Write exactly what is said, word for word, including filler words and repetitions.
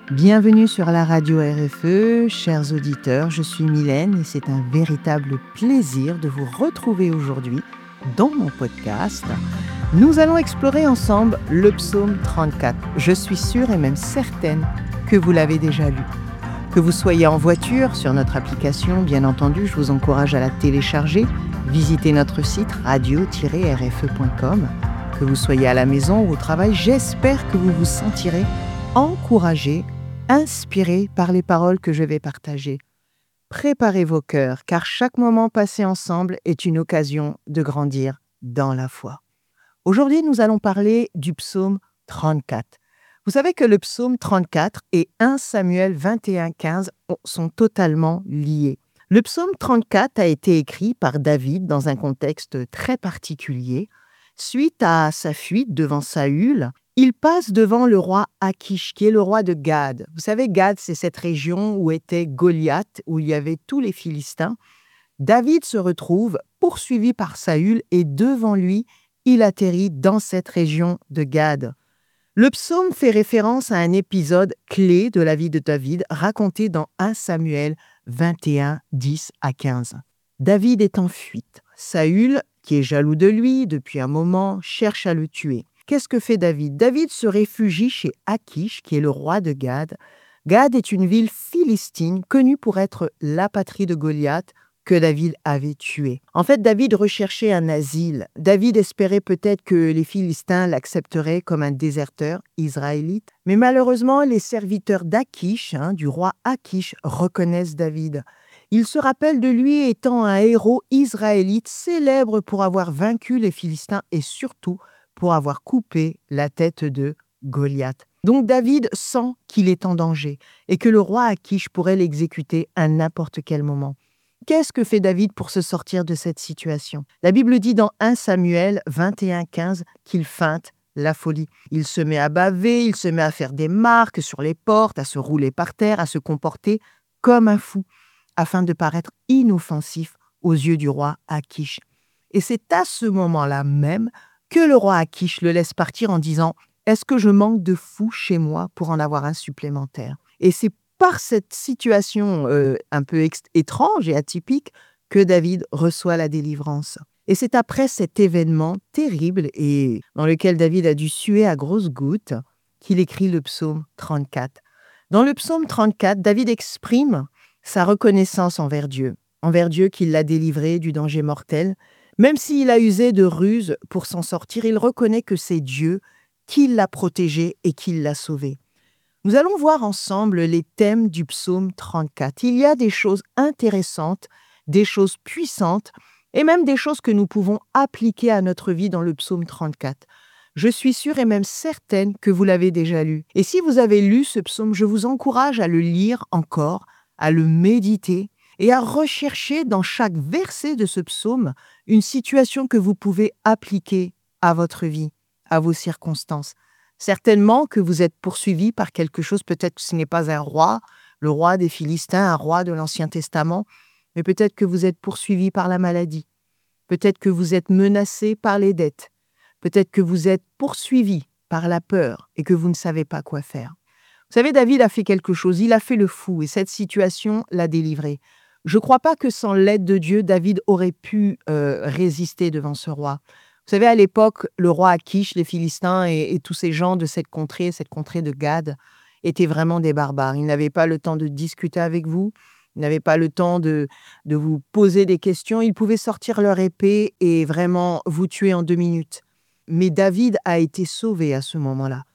Bienvenue sur la radio R F E, chers auditeurs, je suis Mylène et c'est un véritable plaisir de vous retrouver aujourd'hui dans mon podcast. Nous allons explorer ensemble le psaume trente-quatre. Je suis sûre et même certaine que vous l'avez déjà lu. Que vous soyez en voiture, sur notre application, bien entendu, je vous encourage à la télécharger. Visitez notre site radio tiret r f e point com. Que vous soyez à la maison ou au travail, j'espère que vous vous sentirez encouragé, inspiré par les paroles que je vais partager. Préparez vos cœurs, car chaque moment passé ensemble est une occasion de grandir dans la foi. Aujourd'hui, nous allons parler du psaume trente-quatre. Vous savez que le psaume trente-quatre et un Samuel vingt et un quinze sont totalement liés. Le psaume trente-quatre a été écrit par David dans un contexte très particulier. Suite à sa fuite devant Saül, il passe devant le roi Akish, qui est le roi de Gad. Vous savez, Gad, c'est cette région où était Goliath, où il y avait tous les Philistins. David se retrouve poursuivi par Saül et devant lui, il atterrit dans cette région de Gad. Le psaume fait référence à un épisode clé de la vie de David raconté dans un Samuel vingt et un, dix à quinze. David est en fuite. Saül, qui est jaloux de lui depuis un moment, cherche à le tuer. Qu'est-ce que fait David? David se réfugie chez Akish, qui est le roi de Gad. Gad est une ville philistine connue pour être la patrie de Goliath que David avait tué. En fait, David recherchait un asile. David espérait peut-être que les Philistins l'accepteraient comme un déserteur israélite. Mais malheureusement, les serviteurs d'Akish, hein, du roi Akish, reconnaissent David. Ils se rappellent de lui étant un héros israélite célèbre pour avoir vaincu les Philistins et surtout pour avoir coupé la tête de Goliath. Donc David sent qu'il est en danger et que le roi Akish pourrait l'exécuter à n'importe quel moment. Qu'est-ce que fait David pour se sortir de cette situation? La Bible dit dans un Samuel vingt et un, quinze qu'il feinte la folie. Il se met à baver, il se met à faire des marques sur les portes, à se rouler par terre, à se comporter comme un fou, afin de paraître inoffensif aux yeux du roi Akish. Et c'est à ce moment-là même que le roi Akish le laisse partir en disant « Est-ce que je manque de fou chez moi pour en avoir un supplémentaire ?» Et c'est par cette situation euh, un peu ex- étrange et atypique que David reçoit la délivrance. Et c'est après cet événement terrible et dans lequel David a dû suer à grosses gouttes qu'il écrit le psaume trente-quatre. Dans le psaume trente-quatre, David exprime sa reconnaissance envers Dieu, envers Dieu qui l'a délivré du danger mortel. Même s'il a usé de ruses pour s'en sortir, il reconnaît que c'est Dieu qui l'a protégé et qui l'a sauvé. Nous allons voir ensemble les thèmes du psaume trente-quatre. Il y a des choses intéressantes, des choses puissantes et même des choses que nous pouvons appliquer à notre vie dans le psaume trente-quatre. Je suis sûre et même certaine que vous l'avez déjà lu. Et si vous avez lu ce psaume, je vous encourage à le lire encore, à le méditer et à rechercher dans chaque verset de ce psaume une situation que vous pouvez appliquer à votre vie, à vos circonstances. Certainement que vous êtes poursuivi par quelque chose, peut-être que ce n'est pas un roi, le roi des Philistins, un roi de l'Ancien Testament, mais peut-être que vous êtes poursuivi par la maladie, peut-être que vous êtes menacé par les dettes, peut-être que vous êtes poursuivi par la peur et que vous ne savez pas quoi faire. Vous savez, David a fait quelque chose, il a fait le fou et cette situation l'a délivré. Je ne crois pas que sans l'aide de Dieu, David aurait pu euh, résister devant ce roi. Vous savez, à l'époque, le roi Akish, les Philistins et, et tous ces gens de cette contrée, cette contrée de Gad, étaient vraiment des barbares. Ils n'avaient pas le temps de discuter avec vous, ils n'avaient pas le temps de, de vous poser des questions. Ils pouvaient sortir leur épée et vraiment vous tuer en deux minutes. Mais David a été sauvé à ce moment-là.